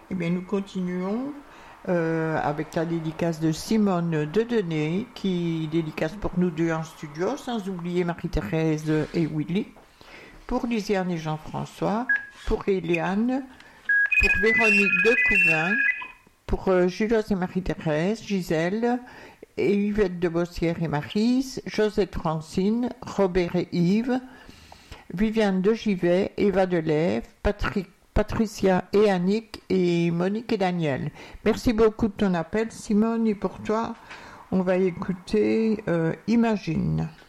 Eh bien, nous continuons avec la dédicace de Simone Dedenay, qui dédicace pour nous deux en studio, sans oublier Marie-Thérèse et Willy, pour Lisiane et Jean-François, pour Eliane, pour Véronique de Couvin, pour Julos et Marie-Thérèse, Gisèle, et Yvette de Bossière et Maryse, Josette Francine, Robert et Yves, Viviane de Givet, Eva Delève, Patricia et Annick et Monique et Daniel. Merci beaucoup de ton appel, Simone, et pour toi, on va écouter Imagine.